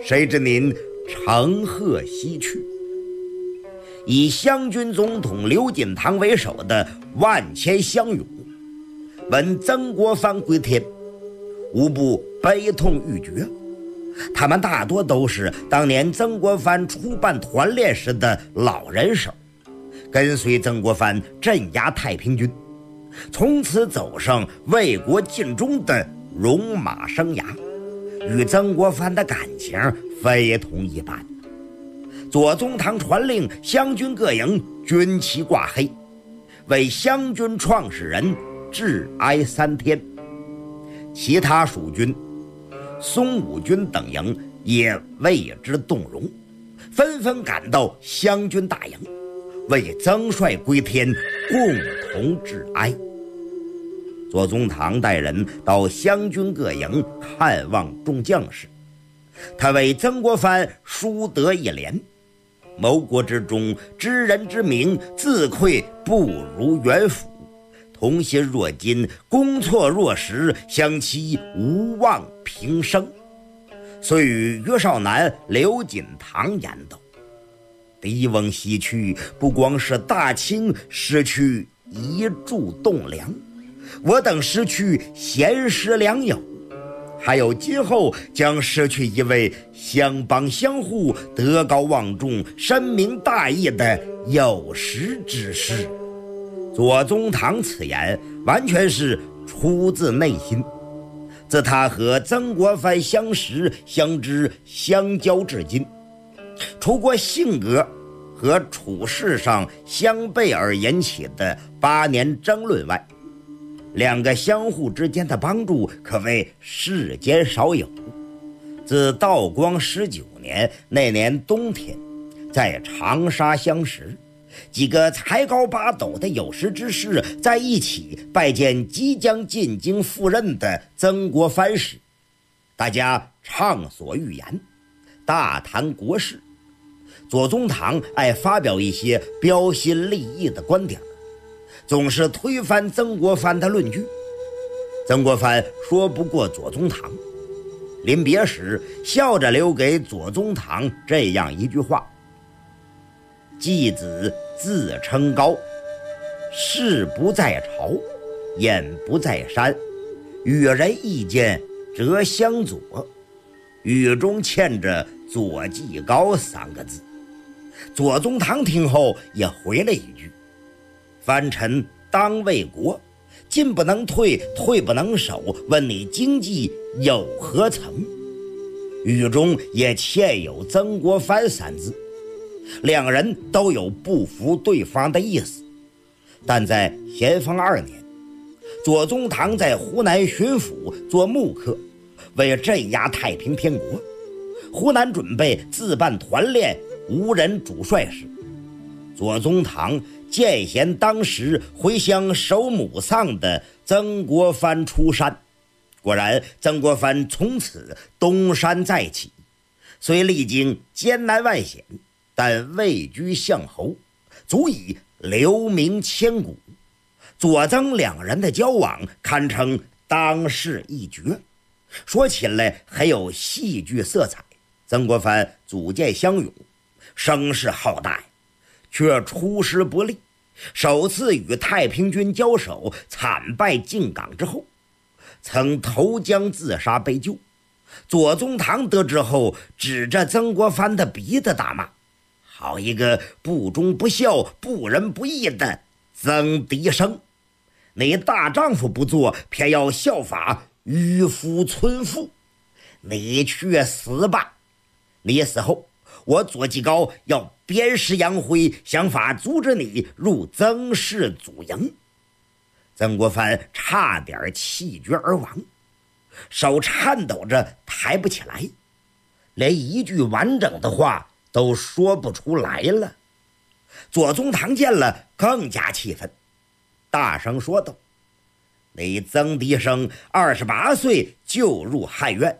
谁知您乘鹤西去。以湘军总统刘锦堂为首的万千乡勇，闻曾国藩归天，无不悲痛欲绝。他们大多都是当年曾国藩出办团练时的老人手，跟随曾国藩镇压太平军，从此走上为国尽忠的戎马生涯，与曾国藩的感情非同一般。左宗棠传令湘军各营军旗挂黑，为湘军创始人致哀3天。其他蜀军、松武军等营也为之动容，纷纷赶到湘军大营，为曾帅归天共同致哀。左宗棠带人到湘军各营看望众将士，他为曾国藩书得一联：谋国之中，知人之明，自愧不如元辅。同心若金，攻错若石，相期无望平生。遂与岳少南、刘锦堂言道：敌翁西去，不光是大清失去一柱栋梁，我等失去贤师良友，还有今后将失去一位相帮相护、德高望重、深明大义的有识之士。左宗棠此言完全是出自内心，自他和曾国藩相识、相知、相交至今，除过性格和处事上相悖而引起的8年争论外，两个相互之间的帮助可谓世间少有。自道光19年那年冬天，在长沙相识，几个才高八斗的有识之士在一起拜见即将进京赴任的曾国藩时，大家畅所欲言，大谈国事。左宗棠爱发表一些标新立异的观点，总是推翻曾国藩的论据。曾国藩说不过左宗棠，临别时笑着留给左宗棠这样一句话：继子自称高，事不在朝，眼不在山，与人意见则相左，语中嵌着左继高3个字。左宗棠听后也回了一句：藩臣当为国，进不能退，退不能守，问你经济有何曾？语中也嵌有曾国藩3字。两人都有不服对方的意思。但在咸丰2年，左宗棠在湖南巡抚做幕客，为镇压太平天国，湖南准备自办团练，无人主帅时，左宗棠见贤当时回乡守母丧的曾国藩出山，果然曾国藩从此东山再起，虽历经艰难万险，但位居相侯，足以留名千古。左曾两人的交往堪称当世一绝，说起来很有戏剧色彩。曾国藩组建湘勇，声势浩大，却出师不利，首次与太平军交手惨败进港之后，曾投江自杀被救。左宗棠得知后，指着曾国藩的鼻子大骂：好一个不忠不孝、不仁不义的曾迪生！你大丈夫不做，偏要效法迂夫村妇，你去死吧！你死后，我左继高要鞭尸扬灰，想法阻止你入曾氏祖营。曾国藩差点气绝而亡，手颤抖着抬不起来，连一句完整的话都说不出来了。左宗棠见了更加气愤，大声说道：你曾迪生28岁就入汉院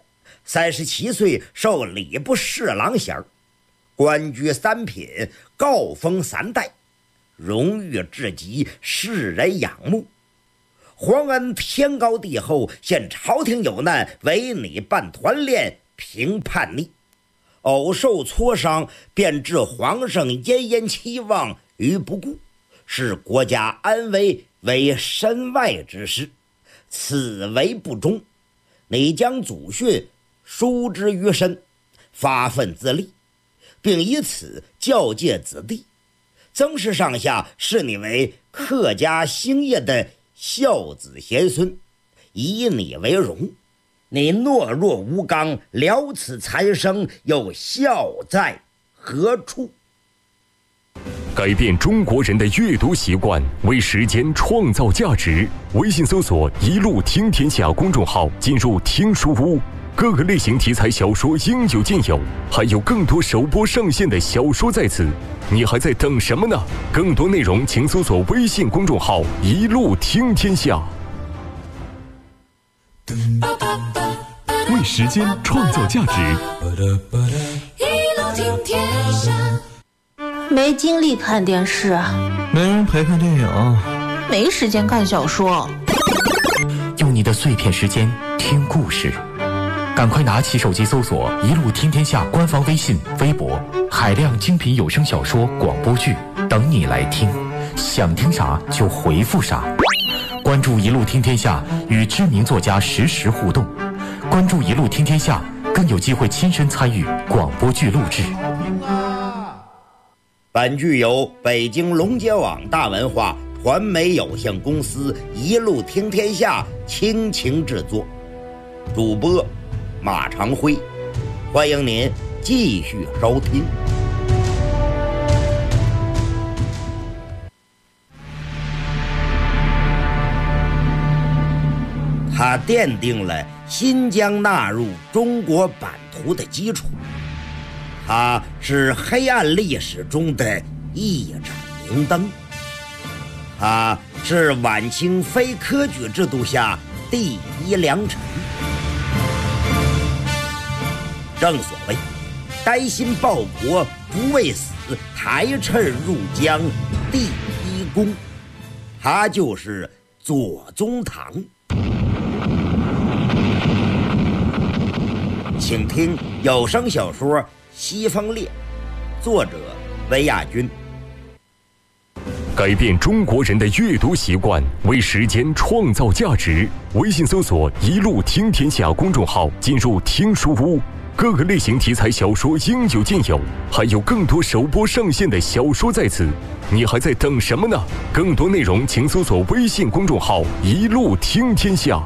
，37岁受礼部侍郎衔，官居3品，诰封3代，荣誉至极，世人仰慕。皇恩天高地厚，现朝廷有难，唯你办团练，平叛逆。 偶受挫伤，便置皇上奄奄期望于不顾，视国家安危为身外之事，此为不忠。你将祖训书之于身，发愤自立，并以此教诫子弟。曾氏上下视你为克家兴业的孝子贤孙，以你为荣。你懦弱无刚，了此残生，又孝在何处？ 改变中国人的阅读习惯，为时间创造价值。微信搜索“一路听天下”公众号，进入听书屋，各个类型题材小说应有尽有，还有更多首播上线的小说在此，你还在等什么呢？更多内容请搜索微信公众号“一路听天下”。为时间创造价值， 一路听天下。 没精力看电视， 没人陪看电影， 没时间看小说， 用你的碎片时间听故事，赶快拿起手机搜索“一路听天下”官方微信、微博，海量精品有声小说、广播剧等你来听，想听啥就回复啥。关注“一路听天下”，与知名作家实时互动。关注“一路听天下”，更有机会亲身参与广播剧录制。 本剧由北京龙杰网大文化传媒有限公司一路听天下倾情制作，主播马长辉，欢迎您继续收听。它奠定了新疆纳入中国版图的基础，它是黑暗历史中的一盏明灯，它是晚清非科举制度下第一良臣。正所谓呆心报国不畏死，台趁入江第一功，他就是左宗棠。请听有声小说《西风烈》，作者魏亚军。 改变中国人的阅读习惯，为时间创造价值。微信搜索“一路听天下”公众号，进入听书屋，各个类型题材小说应有尽有，还有更多首播上线的小说在此，你还在等什么呢？更多内容请搜索微信公众号“一路听天下”。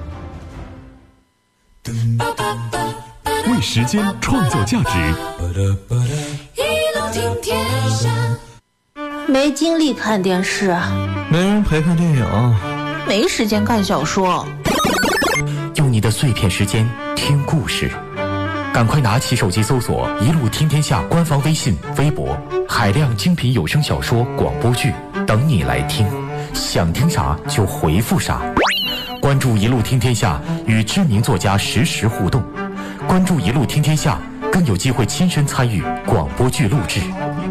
为时间创造价值， 一路听天下。 没精力看电视， 没人陪看电影， 没时间看小说， 用你的碎片时间听故事，赶快拿起手机搜索“一路听天下”官方微信、微博，海量精品有声小说、广播剧等你来听，想听啥就回复啥。关注“一路听天下”，与知名作家实时互动。关注“一路听天下”，更有机会亲身参与广播剧录制。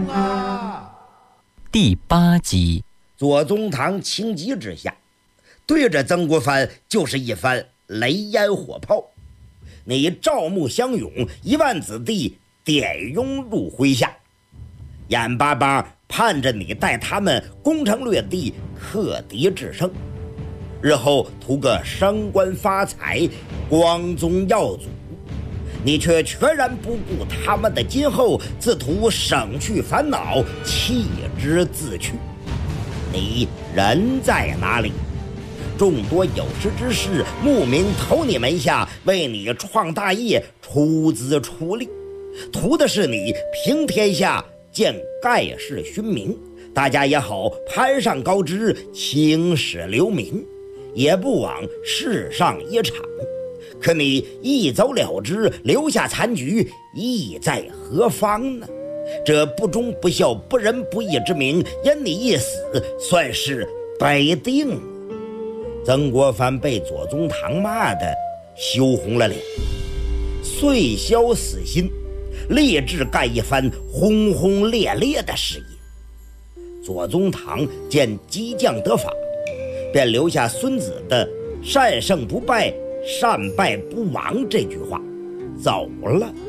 第8集， 左宗棠情急之下，对着曾国藩就是一番雷烟火炮。你赵牧相拥，1万子弟点拥入麾下，眼巴巴盼着你带他们攻城略地，克敌制胜，日后图个升官发财，光宗耀祖。你却全然不顾他们的今后，自图省去烦恼，弃之自去。你人在哪里？众多有识之士慕名投你门下，为你创大业，出资出力，图的是你平天下，见盖世勋名，大家也好攀上高枝，青史留名，也不枉世上一场。可你一走了之，留下残局，意在何方呢？这不忠不孝不仁不义之名，因你一死，算是北定。曾国藩被左宗棠骂得羞红了脸，遂消死心，立志干一番轰轰烈烈的事业。左宗棠见激将得法，便留下孙子的善胜不败，善败不亡这句话，走了。